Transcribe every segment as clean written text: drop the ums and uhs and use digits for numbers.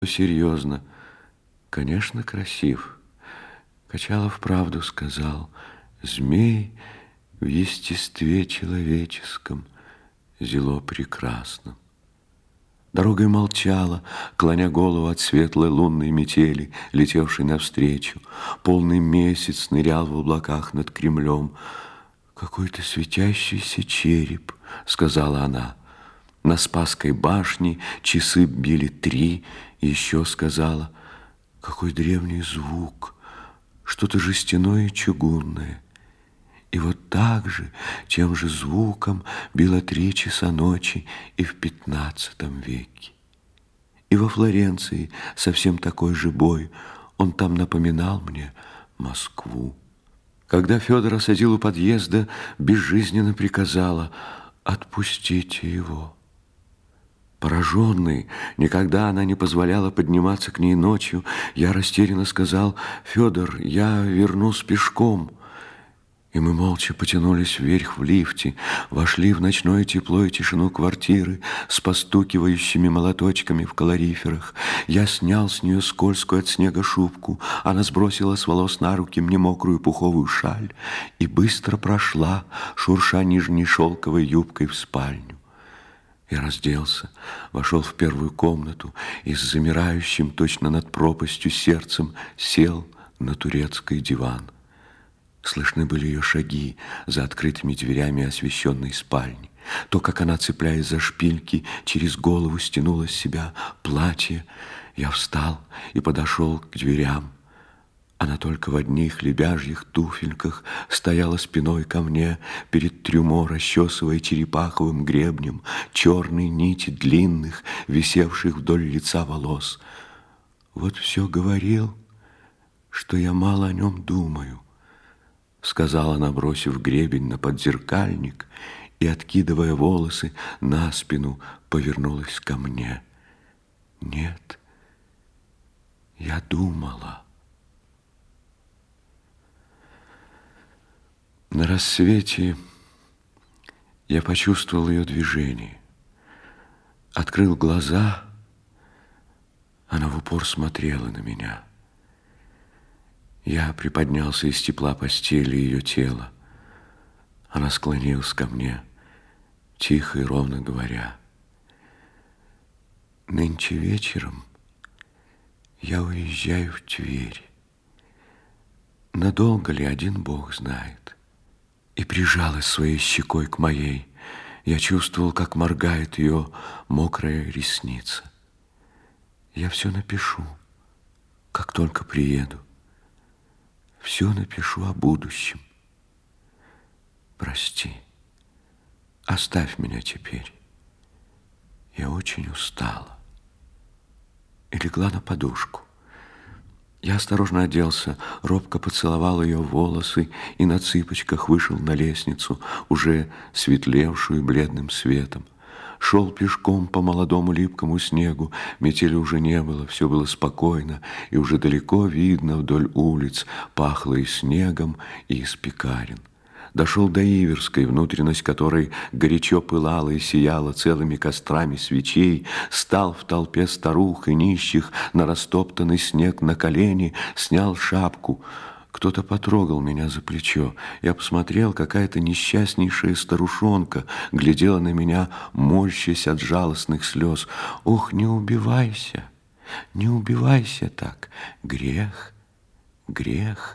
Серьезно. Конечно, красив. Качалов правду сказал. Змей в естестве человеческом зело прекрасном. Дорогой молчала, клоня голову от светлой лунной метели, летевшей навстречу. Полный месяц нырял в облаках над Кремлем. «Какой-то светящийся череп», — сказала она. На Спасской башне часы били 3, и еще сказала: «Какой древний звук, что-то жестяное и чугунное». И вот так же, тем же звуком било 3 часа ночи и в 15 веке. И во Флоренции совсем такой же бой. Он там напоминал мне Москву. Когда Федор осадил у подъезда, безжизненно приказала: «Отпустите его». Пораженный, никогда она не позволяла подниматься к ней ночью, я растерянно сказал: «Федор, я вернусь пешком». И мы молча потянулись вверх в лифте, вошли в ночное тепло и тишину квартиры с постукивающими молоточками в калориферах. Я снял с нее скользкую от снега шубку, она сбросила с волос на руки мне мокрую пуховую шаль и быстро прошла, шурша нижней шелковой юбкой, в спальню. Я разделся, вошел в первую комнату и с замирающим точно над пропастью сердцем сел на турецкий диван. Слышны были ее шаги за открытыми дверями освещенной спальни. То, как она, цепляясь за шпильки, через голову стянула с себя платье. Я встал и подошел к дверям. Она только в одних лебяжьих туфельках стояла спиной ко мне перед трюмо, расчесывая черепаховым гребнем черные нити длинных, висевших вдоль лица волос. «Вот все говорил, что я мало о нем думаю», — сказала она, бросив гребень на подзеркальник и, откидывая волосы на спину, повернулась ко мне. «Нет, я думала». На рассвете я почувствовал ее движение. Открыл глаза, она в упор смотрела на меня. Я приподнялся из тепла постели ее тела. Она склонилась ко мне, тихо и ровно говоря: «Нынче вечером я уезжаю в Тверь. Надолго ли, один Бог знает». И прижалась своей щекой к моей. Я чувствовал, как моргает ее мокрая ресница. «Я все напишу, как только приеду. Все напишу о будущем. Прости, оставь меня теперь. Я очень устала». И легла на подушку. Я осторожно оделся, робко поцеловал ее волосы и на цыпочках вышел на лестницу, уже светлевшую бледным светом. Шел пешком по молодому липкому снегу, метели уже не было, все было спокойно, и уже далеко видно вдоль улиц пахло и снегом, и из пекарен. Дошел до Иверской, внутренность которой горячо пылала и сияла целыми кострами свечей, стал в толпе старух и нищих на растоптанный снег на колени, снял шапку. Кто-то потрогал меня за плечо. Я посмотрел, какая-то несчастнейшая старушонка глядела на меня, морщась от жалостных слез. «Ох, не убивайся так, грех, грех».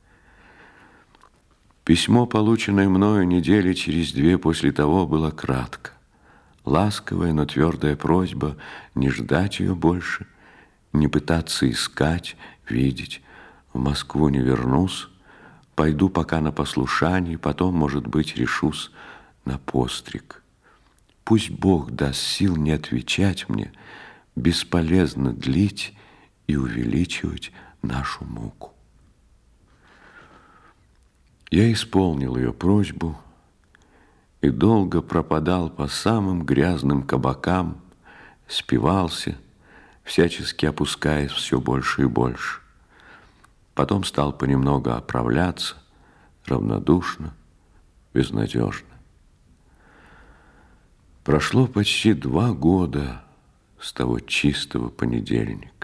Письмо, полученное мною недели через 2 после того, было кратко. Ласковая, но твердая просьба не ждать ее больше, не пытаться искать, видеть. В Москву не вернусь, пойду пока на послушание, потом, может быть, решусь на постриг. Пусть Бог даст сил не отвечать мне, бесполезно длить и увеличивать нашу муку. Я исполнил ее просьбу и долго пропадал по самым грязным кабакам, спивался, всячески опускаясь все больше и больше. Потом стал понемногу оправляться, равнодушно, безнадежно. Прошло почти 2 года с того чистого понедельника.